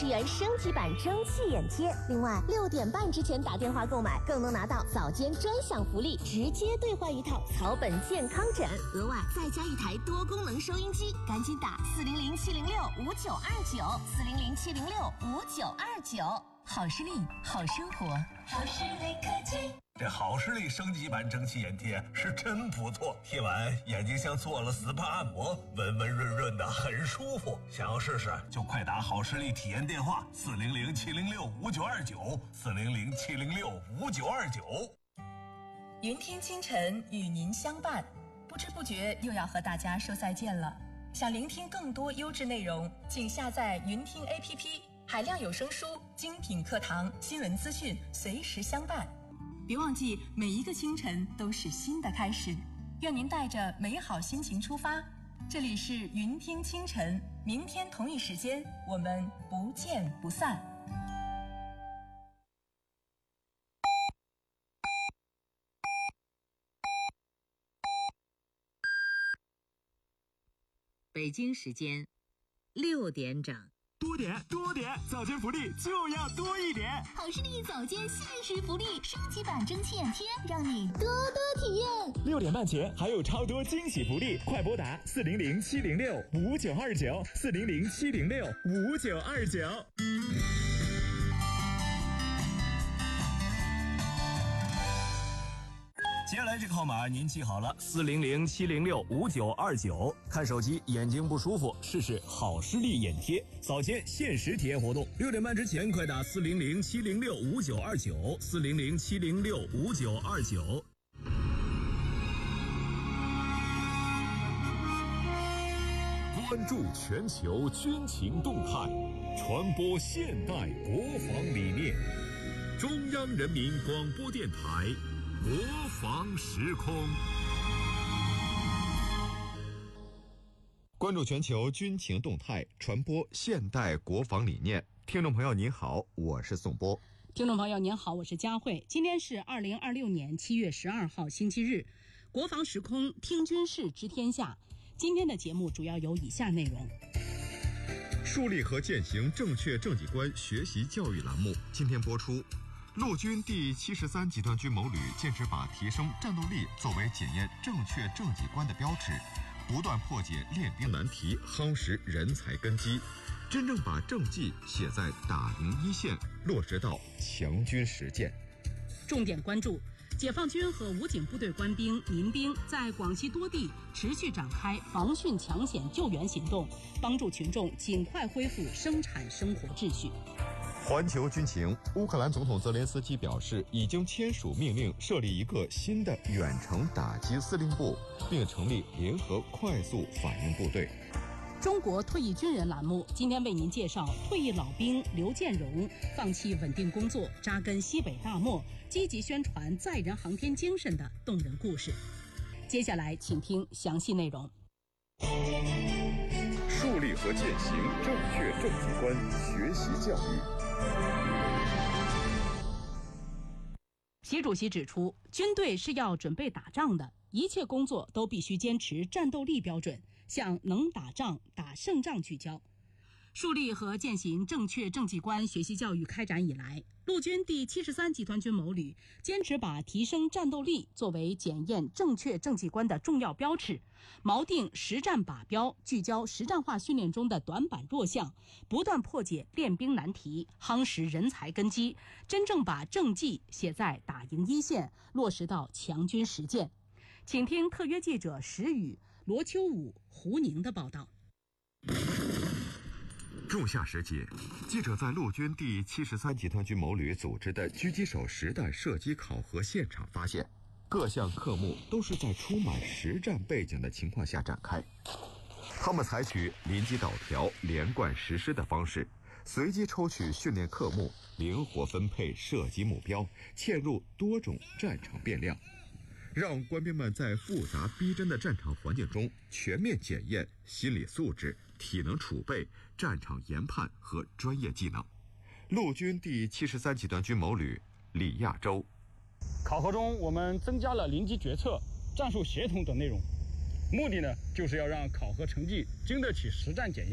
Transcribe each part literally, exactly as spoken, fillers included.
十元升级版蒸汽眼贴。另外，六点半之前打电话购买，更能拿到早间专享福利，直接兑换一套草本健康枕，额外再加一台多功能收音机。赶紧打四零零七零六五九二九，四零零七零六五九二九。好视力，好生活，好视力科技。 这好视力升级版蒸汽眼贴是真不错，贴完眼睛像做了 S P A 按摩，温温润润的，很舒服。想要试试就快打好视力体验电话四零零七零六五九二九，四零零七零六五九二九。 云听清晨与您相伴，不知不觉又要和大家说再见了。想聆听更多优质内容，请下载云听 A P P， 海量有声书、精品课堂、新闻资讯随时相伴。别忘记，每一个清晨都是新的开始。愿您带着美好心情出发。这里是云听清晨，明天同一时间我们不见不散。 北京时间六点整。 多点多点，早间福利就要多一点。 好视力早间限时福利，升级版蒸汽眼贴，让你多多体验。 六点半前还有超多惊喜福利，快拨打四零零七零六五九二九，四零零七零六五九二九。 接下来这个号码您记好了，四零零七零六五九二九。看手机眼睛不舒服，试试好视力眼贴，早间限时体验活动。六点半之前快打四零零七零六五九二九，四零零七零六五九二九。关注全球军情动态，传播现代国防理念。中央人民广播电台。国防时空， 关注全球军情动态，传播现代国防理念。听众朋友您好，我是宋波。 听众朋友您好，我是佳慧。今天是二零二六年七月十二号星期日，国防时空听军事知天下。今天的节目主要有以下内容： 树立和践行正确政绩观学习教育栏目今天播出。陆军第七十三集团军某旅坚持把提升战斗力作为检验正确政绩观的标尺，不断破解练兵难题，夯实人才根基，真正把政绩写在打赢一线，落实到强军实践。 重点关注解放军和武警部队官兵、民兵在广西多地持续展开防汛抢险救援行动，帮助群众尽快恢复生产生活秩序。 环球军情，乌克兰总统泽连斯基表示，已经签署命令设立一个新的远程打击司令部，并成立联合快速反应部队。 中国退役军人栏目今天为您介绍退役老兵刘建荣放弃稳定工作，扎根西北大漠，积极宣传载人航天精神的动人故事。接下来请听详细内容。 树立和践行正确政绩观学习教育。 习主席指出，军队是要准备打仗的，一切工作都必须坚持战斗力标准，向能打仗、打胜仗聚焦。树立和践行正确政绩观学习教育开展以来，陆军第七十三集团军某旅坚持把提升战斗力作为检验正确政绩观的重要标尺，锚定实战靶标，聚焦实战化训练中的短板弱项，不断破解练兵难题，夯实人才根基，真正把政绩写在打赢一线，落实到强军实践。请听特约记者石宇、罗秋武、胡宁的报道。 仲夏时节，记者在陆军第七十三集团军某旅组织的狙击手实弹射击考核现场发现，各项科目都是在充满实战背景的情况下展开。他们采取临机导调、连贯实施的方式，随机抽取训练科目，灵活分配射击目标，嵌入多种战场变量，让官兵们在复杂逼真的战场环境中全面检验心理素质、体能储备、战场研判和专业技能。陆军第七十三集团军某旅李亚洲。 考核中，我们增加了临机决策、战术协同等内容，目的呢，就是要让考核成绩经得起实战检验，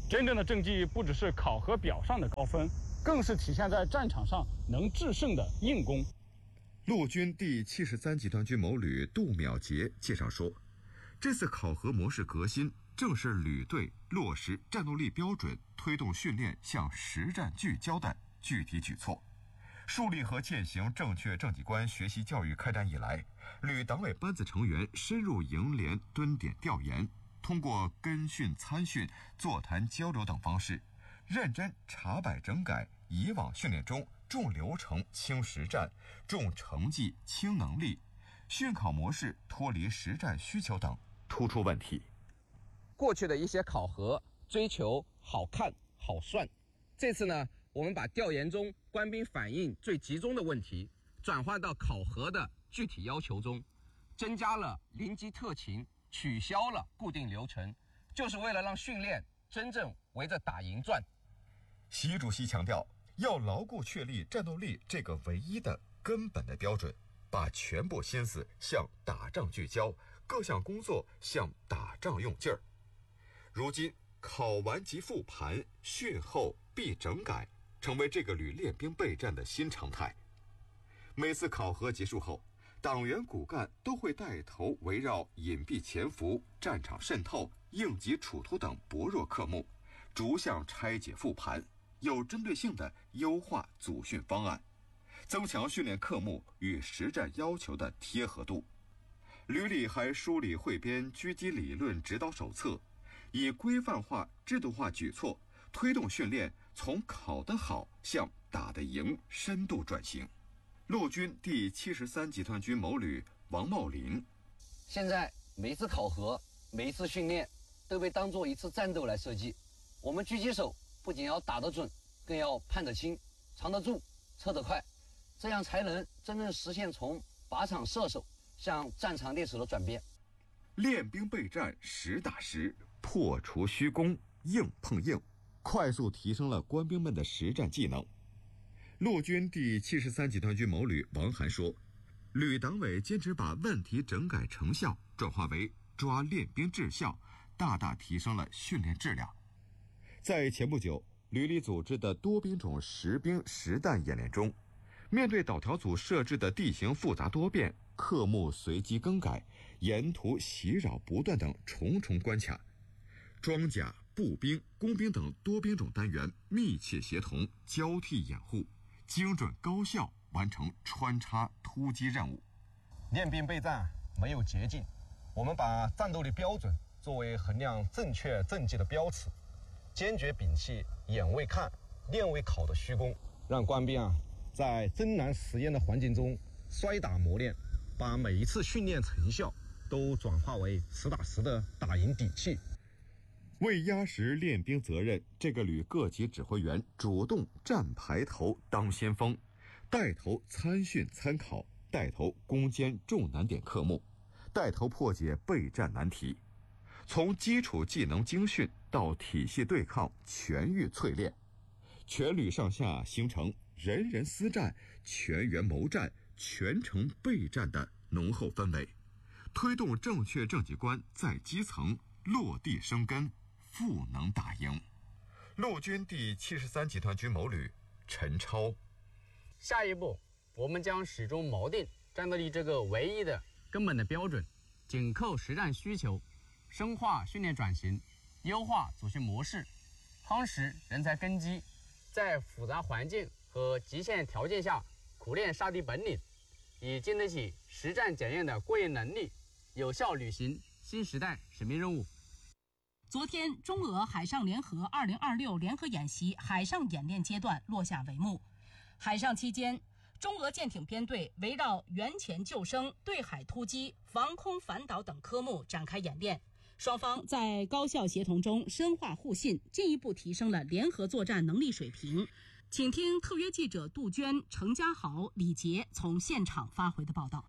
真正的政绩不只是考核表上的高分，更是体现在战场上能制胜的硬功。 陆军第七十三集团军某旅杜淼杰介绍说，这次考核模式革新，正是旅队落实战斗力标准、推动训练向实战聚焦的具体举措。树立和践行正确政绩观学习教育开展以来，旅党委班子成员深入营连蹲点调研，通过跟训、参训、座谈交流等方式，认真查摆整改以往训练中重流程轻实战、重成绩轻能力、训考模式脱离实战需求等突出问题。 过去的一些考核追求好看好算，这次呢，我们把调研中官兵反映最集中的问题转换到考核的具体要求中，增加了临机特勤，取消了固定流程，就是为了让训练真正围着打赢转。 习主席强调，要牢固确立战斗力这个唯一的根本的标准，把全部心思向打仗聚焦，各项工作向打仗用劲儿。如今考完即复盘，训后必整改，成为这个旅练兵备战的新常态。每次考核结束后，党员骨干都会带头围绕隐蔽潜伏、战场渗透、应急处突等薄弱科目，逐项拆解复盘，有针对性地优化组训方案，增强训练科目与实战要求的贴合度。旅里还梳理汇编狙击理论指导手册，以规范化、制度化举措，推动训练从考得好向打得赢深度转型。陆军第七十三集团军某旅王茂林， 现在每一次考核、每一次训练都被当作一次战斗来设计。我们狙击手不仅要打得准，更要判得清、藏得住、测得快，这样才能真正实现从靶场射手向战场猎手的转变。 练兵备战实打实，破除虚攻，硬碰硬，快速提升了官兵们的实战技能。陆军第七十三集团军某旅王涵说，旅党委坚持把问题整改成效转化为抓练兵治效，大大提升了训练质量。在前不久，旅里组织的多兵种实兵实弹演练中，面对导条组设置的地形复杂多变、科目随机更改、沿途袭扰不断等重重关卡，装甲、步兵、工兵等多兵种单元密切协同、交替掩护，精准高效完成穿插突击任务。 练兵备战没有捷径，我们把战斗力标准作为衡量正确政绩的标尺，坚决摒弃眼为看、练为考的虚攻，让官兵啊在真难实验的环境中摔打磨练，把每一次训练成效都转化为实打实的打赢底气。 为压实练兵责任，这个旅各级指挥员主动站排头当先锋，带头参训参考，带头攻坚重难点科目，带头破解备战难题，从基础技能精训到体系对抗全域淬炼，全旅上下形成人人思战、全员谋战、全程备战的浓厚氛围，推动正确政绩观在基层落地生根，赋能打赢。陆军第七十三集团军某旅陈超， 下一步，我们将始终锚定战斗力这个唯一的根本的标准，紧扣实战需求，深化训练转型，优化组训模式，夯实人才根基，在复杂环境和极限条件下苦练杀敌本领，以经得起实战检验的过硬能力，有效履行新时代使命任务。 昨天，中俄海上联合二零二六联合演习海上演练阶段落下帷幕。海上期间，中俄舰艇编队围绕援潜救生、对海突击、防空反导等科目展开演练。双方在高效协同中深化互信，进一步提升了联合作战能力水平。请听特约记者杜鹃、程家豪、李杰从现场发回的报道。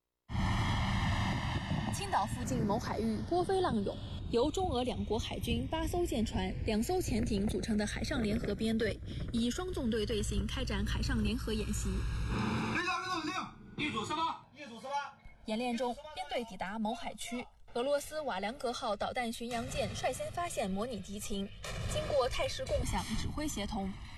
青岛附近某海域波飞浪涌，由中俄两国海军八艘舰船、两艘潜艇组成的海上联合编队，以双纵队队形开展海上联合演习。 雷达运动指令，一组十八，一组十八。 演练中，编队抵达某海区， 俄罗斯瓦良格号导弹巡洋舰率先发现模拟敌情，经过态势共享、指挥协同，